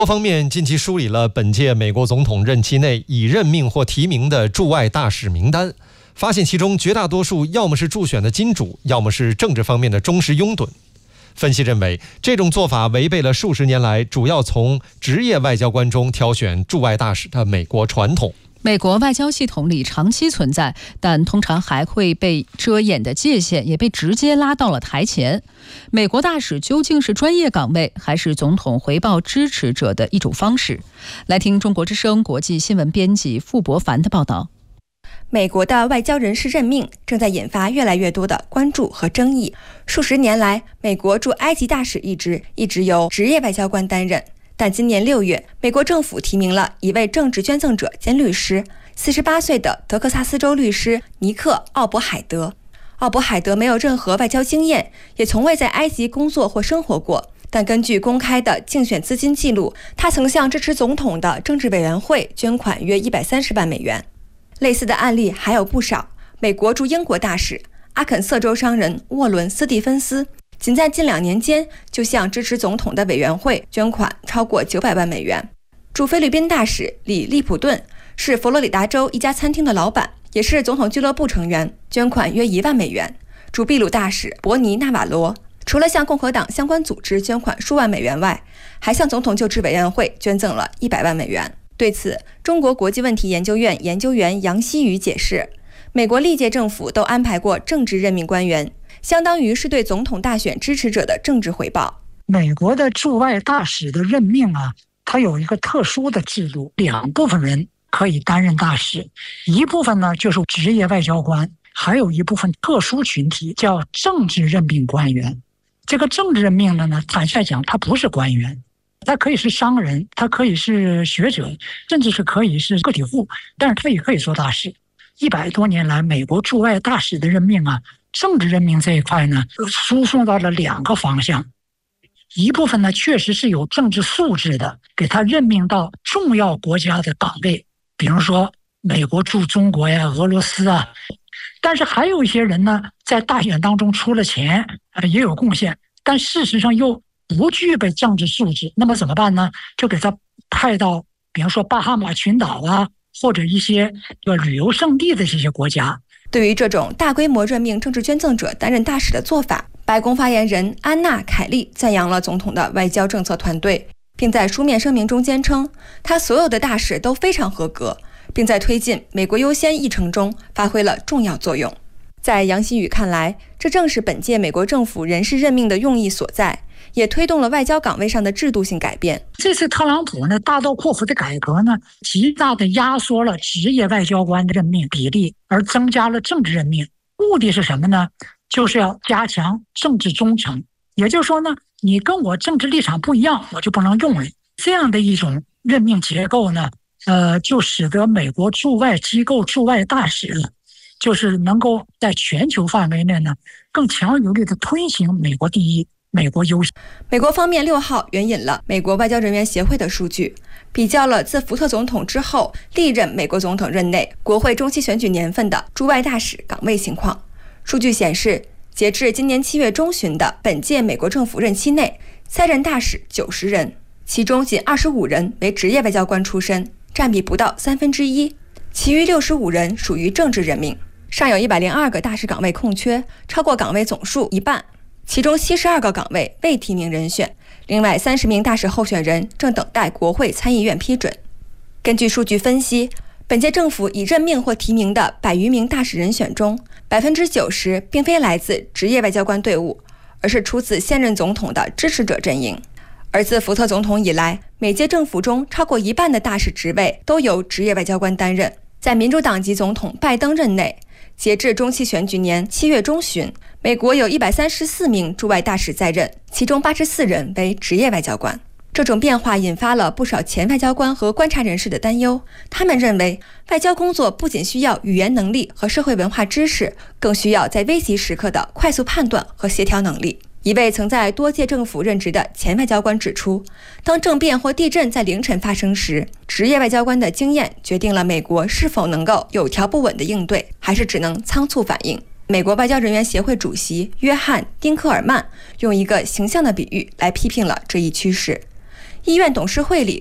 多方面近期梳理了本届美国总统任期内已任命或提名的驻外大使名单，发现其中绝大多数要么是助选的金主，要么是政治方面的忠实拥趸。分析认为，这种做法违背了数十年来主要从职业外交官中挑选驻外大使的美国传统。 美国外交系统里长期存在，但通常还会被遮掩的界限也被直接拉到了台前。美国大使究竟是专业岗位，还是总统回报支持者的一种方式？来听中国之声国际新闻编辑傅博凡的报道。 美国的外交人事任命正在引发越来越多的关注和争议。数十年来，美国驻埃及大使一职一直由职业外交官担任。但今年6月，美国政府提名了一位政治捐赠者兼律师，48岁的德克萨斯州律师尼克·奥伯海德。奥伯海德没有任何外交经验，也从未在埃及工作或生活过。但根据公开的竞选资金记录，他曾向支持总统的政治委员会捐款约130万美元。类似的案例还有不少。美国驻英国大使、阿肯色州商人沃伦·斯蒂芬斯仅在近2年间就向支持总统的委员会捐款超过900万美元。驻菲律宾大使里利普顿是佛罗里达州一家餐厅的老板，也是总统俱乐部成员，捐款约1万美元。驻秘鲁大使伯尼纳瓦罗除了向共和党相关组织捐款数万美元外，还向总统就职委员会捐赠了100万美元。对此，中国国际问题研究院研究员杨希宇解释，美国历届政府都安排过政治任命官员，相当于是对总统大选支持者的政治回报。 美国的驻外大使的任命它有一个特殊的制度，2部分人可以担任大使，一部分呢就是职业外交官，还有一部分特殊群体叫政治任命官员。这个政治任命的呢，坦率讲，他不是官员，他可以是商人，他可以是学者，甚至是可以是个体户，但是他也可以做大使。100多年来，美国驻外大使的任命政治任命这一块呢，输送到了2个方向。一部分呢，确实是有政治素质的，给他任命到重要国家的岗位，比如说美国驻中国呀、俄罗斯但是还有一些人呢，在大选当中出了钱，也有贡献，但事实上又不具备政治素质。那么怎么办呢？就给他派到，比如说巴哈马群岛或者一些旅游胜地的这些国家。 对于这种大规模任命政治捐赠者担任大使的做法，白宫发言人安娜·凯利赞扬了总统的外交政策团队，并在书面声明中坚称，他所有的大使都非常合格，并在推进美国优先议程中发挥了重要作用。在杨希宇看来，这正是本届美国政府人事任命的用意所在，也推动了外交岗位上的制度性改变。 这次特朗普呢大刀阔斧的改革呢，极大的压缩了职业外交官的任命比例，而增加了政治任命。目的是什么呢？就是要加强政治忠诚。也就是说呢，你跟我政治立场不一样，我就不能用你。这样的一种任命结构呢，就使得美国驻外机构驻外大使就是能够在全球范围内呢，更强有力的推行美国第一、美国优先。 美国方面6号援引了美国外交人员协会的数据，比较了自福特总统之后历任美国总统任内国会中期选举年份的驻外大使岗位情况。数据显示，截至今年7月中旬的本届美国政府任期内，在任大使90人，其中仅25人为职业外交官出身，占比不到1/3，其余65人属于政治任命。尚有102个大使岗位空缺，超过岗位总数一半，其中72个岗位未提名人选，另外30名大使候选人正等待国会参议院批准。根据数据分析，本届政府已任命或提名的100余名大使人选中，90%并非来自职业外交官队伍，而是出自现任总统的支持者阵营。而自福特总统以来，每届政府中超过一半的大使职位都由职业外交官担任。在民主党籍总统拜登任内，截至中期选举年7月中旬，美国有134名驻外大使在任，其中84人为职业外交官。这种变化引发了不少前外交官和观察人士的担忧，他们认为外交工作不仅需要语言能力和社会文化知识，更需要在危急时刻的快速判断和协调能力。一位曾在多届政府任职的前外交官指出，当政变或地震在凌晨发生时，职业外交官的经验决定了美国是否能够有条不紊地应对，还是只能仓促反应。美国外交人员协会主席约翰·丁克尔曼用一个形象的比喻来批评了这一趋势。 医院董事会里